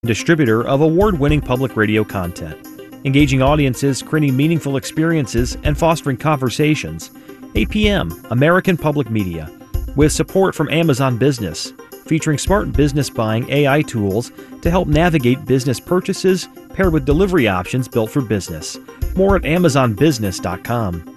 distributor of award-winning public radio content, engaging audiences, creating meaningful experiences, and fostering conversations. APM, American Public Media, with support from Amazon Business, featuring smart business buying AI tools to help navigate business purchases paired with delivery options built for business. More at amazonbusiness.com.